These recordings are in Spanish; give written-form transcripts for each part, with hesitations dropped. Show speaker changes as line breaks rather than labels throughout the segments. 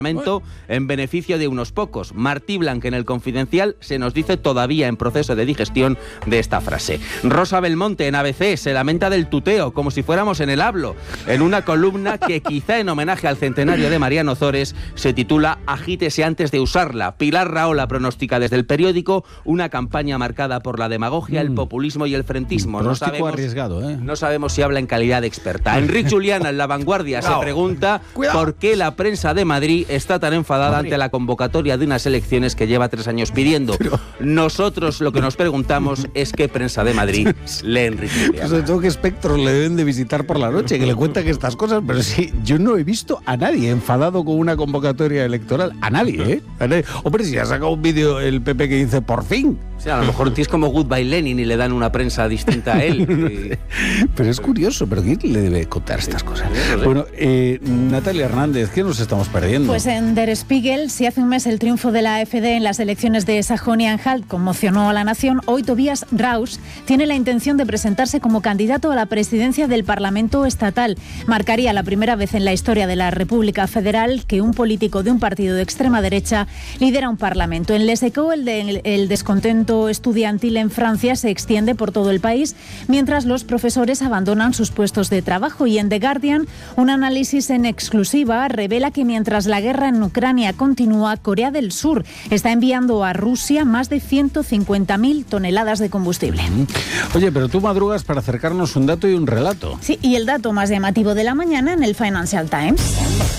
en beneficio de unos pocos. Martí Blanc en El Confidencial se nos dice todavía en proceso de digestión de esta frase. Rosa Belmonte en ABC se lamenta del tuteo como si fuéramos en el hablo, en una columna que quizá en homenaje al centenario de Mariano Ozores se titula Agítese antes de usarla. Pilar Rahola pronostica desde El Periódico una campaña marcada por la demagogia, el populismo y el frentismo.
No
sabemos si habla en calidad de experta. Enrique Juliana en La Vanguardia se pregunta por qué la prensa de Madrid está tan enfadada ante la convocatoria de unas elecciones que lleva 3 años pidiendo. Nosotros lo que nos preguntamos es qué prensa de Madrid lee Enrique Juliana.
Sobre todo qué espectros le deben de visitar por la noche, que le cuentan estas cosas, pero sí, yo no he visto a nadie enfadado con una convocatoria electoral. A nadie, ¿eh? A nadie. Hombre, si ha sacado un vídeo el PP que dice por fin.
O sea, a lo mejor es como Goodbye Lenin y le dan una prensa distinta a él.
Pero es curioso, pero ¿quién le debe contar estas cosas? Bueno, Natalia Hernández, ¿qué nos estamos perdiendo?
Pues en Der Spiegel, si hace un mes el triunfo de la AfD en las elecciones de Sajonia-Anhalt conmocionó a la nación, hoy Tobias Rausch tiene la intención de presentarse como candidato a la presidencia del Parlamento Estatal. Marcaría la primera vez en la historia de la República Federal que un político de un partido de extrema derecha lidera un parlamento. En Les Echos, el descontento estudiantil en Francia se extiende por todo el país, mientras los profesores abandonan sus puestos de trabajo. Y en The Guardian, un análisis en exclusiva revela que mientras la guerra en Ucrania continúa, Corea del Sur está enviando a Rusia más de 150.000 toneladas de combustible.
Oye, pero tú madrugas para acercarnos un dato y un relato.
Sí, y el dato más llamativo de la mañana en el Financial Times.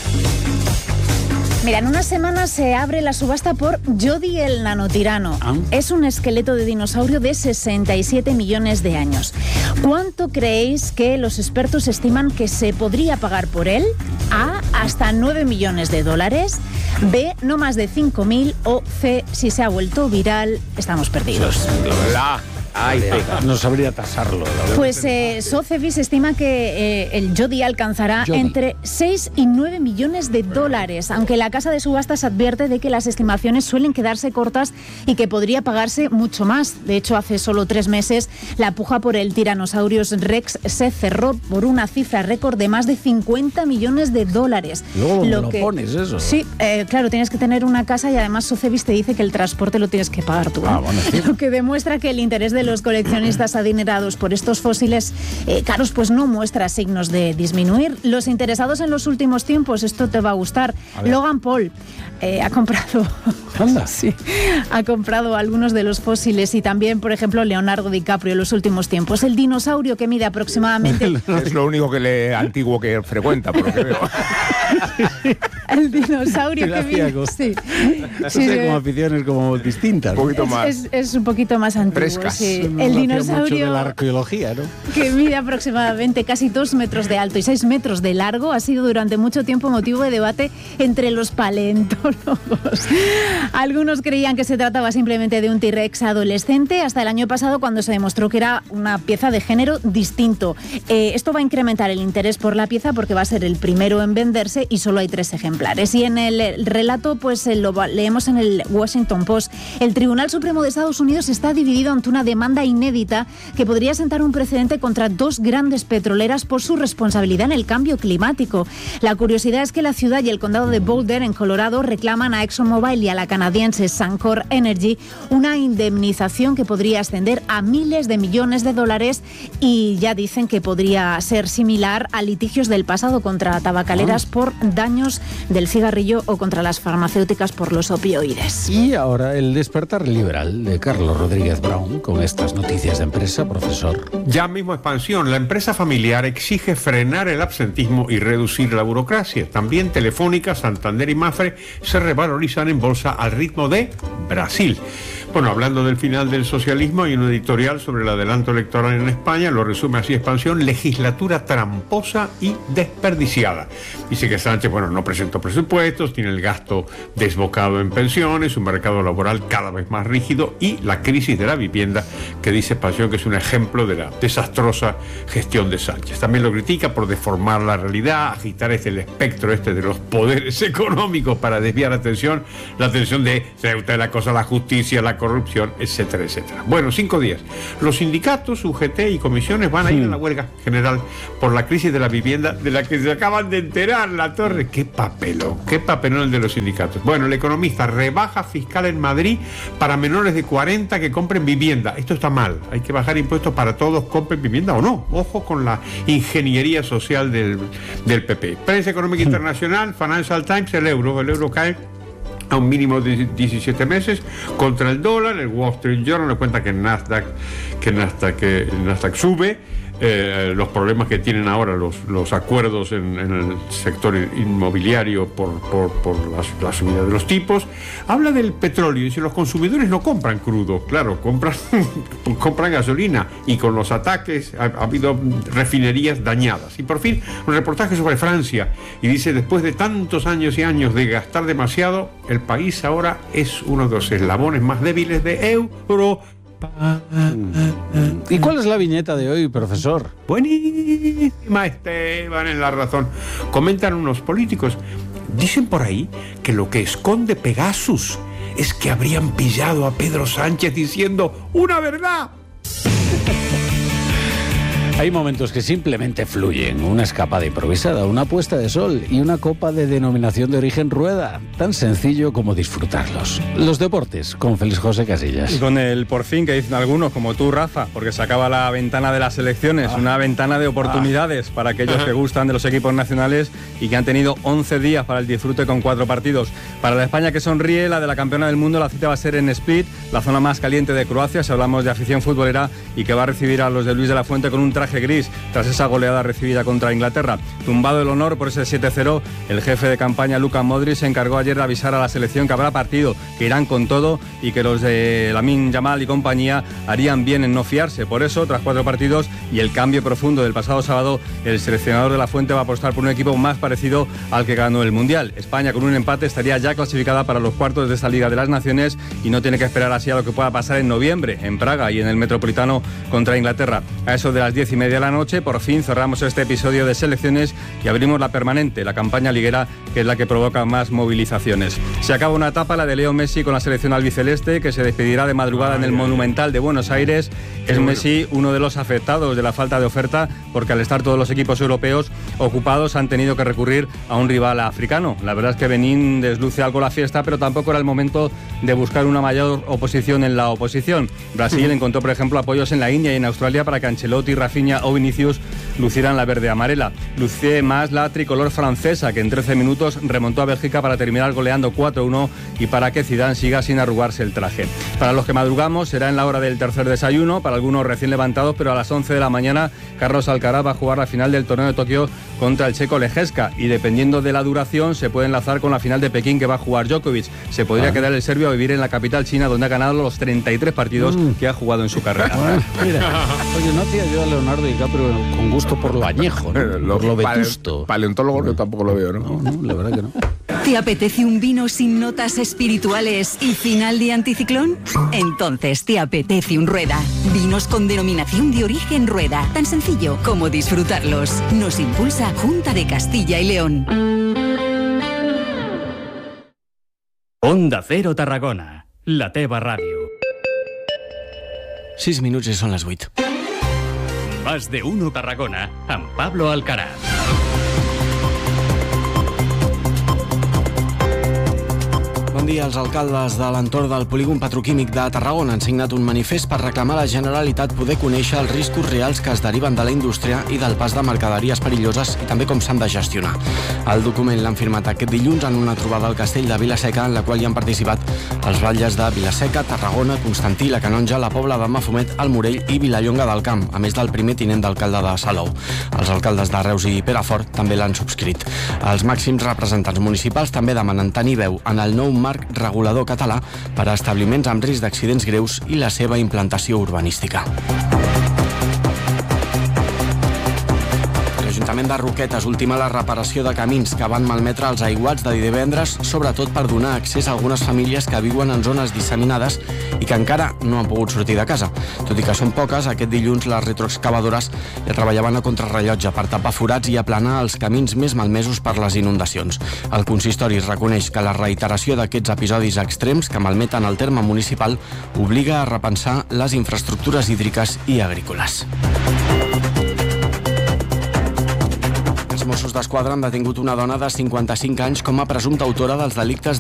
Mira, en unas semanas se abre la subasta por Jody el nanotirano. Es un esqueleto de dinosaurio de 67 millones de años. ¿Cuánto creéis que los expertos estiman que se podría pagar por él? A, hasta 9 millones de dólares. B, no más de 5.000. O C, si se ha vuelto viral, estamos perdidos.
No sabría tasarlo.
Pues Sotheby's estima que el Jody alcanzará entre 6 y 9 millones de dólares, aunque la casa de subastas advierte de que las estimaciones suelen quedarse cortas y que podría pagarse mucho más. De hecho, hace solo 3 meses la puja por el Tyrannosaurus Rex se cerró por una cifra récord de más de 50 millones de dólares.
Luego lo pones eso.
Sí, claro, tienes que tener una casa y además Sotheby's te dice que el transporte lo tienes que pagar tú.
Bueno, sí.
Lo que demuestra que el interés de los coleccionistas adinerados por estos fósiles caros pues no muestra signos de disminuir. Los interesados en los últimos tiempos, esto te va a gustar. Logan Paul ha comprado sí, ha comprado algunos de los fósiles y también, por ejemplo, Leonardo DiCaprio en los últimos tiempos. El dinosaurio que mide aproximadamente...
Es lo único que lee antiguo que frecuenta, por lo que veo.
El dinosaurio que mide... Sí.
Como aficiones como distintas.
Un poquito más.
Es un poquito más antiguo.
Frescas.
Sí. El dinosaurio
mucho de la arqueología, ¿no?
Que mide aproximadamente casi 2 metros de alto y 6 metros de largo, ha sido durante mucho tiempo motivo de debate entre los paleontólogos. Algunos creían que se trataba simplemente de un T-Rex adolescente hasta el año pasado, cuando se demostró que era una pieza de género distinto. Esto va a incrementar el interés por la pieza porque va a ser el primero en venderse y solo hay 3 ejemplares. Y en el relato, pues lo leemos en el Washington Post. El Tribunal Supremo de Estados Unidos está dividido ante una demanda inédita que podría sentar un precedente contra 2 grandes petroleras por su responsabilidad en el cambio climático. La curiosidad es que la ciudad y el condado de Boulder, en Colorado, reclaman a ExxonMobil y a la canadiense Suncor Energy una indemnización que podría ascender a miles de millones de dólares y ya dicen que podría ser similar a litigios del pasado contra tabacaleras por daños del cigarrillo o contra las farmacéuticas por los opioides.
Y ahora el despertar liberal de Carlos Rodríguez Brown con estas noticias de empresa, profesor.
Ya mismo expansión. La empresa familiar exige frenar el absentismo y reducir la burocracia. También Telefónica, Santander y Mapfre se revalorizan en bolsa al ritmo de Brasil. Bueno, hablando del final del socialismo, hay un editorial sobre el adelanto electoral en España, lo resume así Expansión: legislatura tramposa y desperdiciada. Dice que Sánchez, no presentó presupuestos, tiene el gasto desbocado en pensiones, un mercado laboral cada vez más rígido y la crisis de la vivienda, que dice Expansión que es un ejemplo de la desastrosa gestión de Sánchez. También lo critica por deformar la realidad, agitar el espectro de los poderes económicos para desviar la atención de Ceuta, la cosa, la justicia, la corrupción, etcétera, etcétera. Bueno, 5 días. Los sindicatos, UGT y comisiones van a ir a la huelga general por la crisis de la vivienda de la que se acaban de enterar, La Torre. Qué papelón el de los sindicatos. Bueno, el economista: rebaja fiscal en Madrid para menores de 40 que compren vivienda. Esto está mal, hay que bajar impuestos para todos, compren vivienda o no. Ojo con la ingeniería social del PP. Prensa económica internacional, Financial Times: el euro cae a un mínimo de 17 meses contra el dólar. El Wall Street Journal le cuenta que el Nasdaq sube. Los problemas que tienen ahora los acuerdos en el sector inmobiliario por la subida de los tipos. Habla del petróleo y dice: los consumidores no compran crudo, claro, compran gasolina, y con los ataques ha habido refinerías dañadas. Y por fin un reportaje sobre Francia, y dice: después de tantos años y años de gastar demasiado, el país ahora es uno de los eslabones más débiles de Europa.
¿Y cuál es la viñeta de hoy, profesor?
Buenísima, Esteban, en La Razón. Comentan unos políticos: dicen por ahí que lo que esconde Pegasus es que habrían pillado a Pedro Sánchez diciendo una verdad.
Hay momentos que simplemente fluyen. Una escapada improvisada, una puesta de sol y una copa de denominación de origen Rueda. Tan sencillo como disfrutarlos. Los deportes, con Félix José Casillas.
Y con el por fin que dicen algunos, como tú, Rafa, porque se acaba la ventana de las selecciones, una ventana de oportunidades para aquellos que gustan de los equipos nacionales y que han tenido 11 días para el disfrute con 4 partidos. Para la España que sonríe, la de la campeona del mundo, la cita va a ser en Split, la zona más caliente de Croacia, si hablamos de afición futbolera, y que va a recibir a los de Luis de la Fuente con un traje gris tras esa goleada recibida contra Inglaterra. Tumbado el honor por ese 7-0, el jefe de campaña Luka Modric se encargó ayer de avisar a la selección que habrá partido, que irán con todo y que los de Lamine Yamal y compañía harían bien en no fiarse. Por eso, tras 4 partidos y el cambio profundo del pasado sábado, el seleccionador de la Fuente va a apostar por un equipo más parecido al que ganó el Mundial. España, con un empate, estaría ya clasificada para los cuartos de esta Liga de las Naciones y no tiene que esperar así a lo que pueda pasar en noviembre en Praga y en el Metropolitano contra Inglaterra. A eso de las 10:30 de la noche, por fin cerramos este episodio de selecciones y abrimos la permanente, la campaña liguera, que es la que provoca más movilizaciones. Se acaba una etapa, la de Leo Messi con la selección albiceleste, que se despedirá de madrugada en el Monumental de Buenos Aires. Es Messi uno de los afectados de la falta de oferta, porque al estar todos los equipos europeos ocupados han tenido que recurrir a un rival africano. La verdad es que Benín desluce algo la fiesta, pero tampoco era el momento de buscar una mayor oposición en la oposición. Brasil encontró, por ejemplo, apoyos en la India y en Australia para que Ancelotti, Rafinha o Vinicius lucieran la verde-amarela. Luce más la tricolor francesa, que en 13 minutos remontó a Bélgica para terminar goleando 4-1 y para que Zidane siga sin arrugarse el traje. Para los que madrugamos será en la hora del tercer desayuno, para algunos recién levantados, pero a las 11 de la mañana Carlos Alcaraz va a jugar la final del torneo de Tokio contra el checo Lejeska, y dependiendo de la duración se puede enlazar con la final de Pekín que va a jugar Djokovic. Se podría quedar el serbio a vivir en la capital china, donde ha ganado los 33 partidos que ha jugado en su carrera.
Mira, oye, no hacía yo a Leonardo DiCaprio con gusto por lo añejo, ¿no? Por lo vetusto.
Paleontólogo yo tampoco lo veo, ¿no?
No, la verdad que no.
¿Te apetece un vino sin notas espirituales y final de anticiclón? Entonces te apetece un Rueda. Vinos con denominación de origen Rueda. Tan sencillo como disfrutarlos. Nos impulsa Junta de Castilla y León.
Onda Cero Tarragona, la teva ràdio.
6 minuts i són les 8.
Más de uno Tarragona, amb Pablo Alcaraz.
Bon dia. Els alcaldes de l'entorn del polígon petroquímic de Tarragona han signat un manifest per reclamar a la Generalitat poder conèixer els riscos reals que es deriven de la indústria i del pas de mercaderies perilloses i també com s'han de gestionar. El document l'han firmat aquest dilluns en una trobada al castell de Vilaseca, en la qual hi han participat els batlles de Vilaseca, Tarragona, Constantí, la Canonja, la Pobla de Mafumet, el Morell i Vilallonga del Camp, a més del primer tinent d'alcalde de Salou. Els alcaldes de Reus i Perafort també l'han subscrit. Els màxims representants municipals també demanen tenir veu en el nou marc regulador català per a establiments amb risc d'accidents greus i la seva implantació urbanística. l'Ajuntament de Roquetes ultima la reparació de camins que van malmetre els aiguats de divendres, sobretot per donar accés a algunes famílies que viuen en zones disseminades i que encara no han pogut sortir de casa. Tot i que són poques, aquest dilluns les retroexcavadores ja treballaven a contrarrellotge per tapar forats i aplanar els camins més malmesos per les inundacions. El consistori reconeix que la reiteració d'aquests episodis extrems que malmeten el terme municipal obliga a repensar les infraestructures hídriques i agrícoles. Els Mossos d'Esquadra han detingut una dona de 55 anys com a presumpta autora dels delictes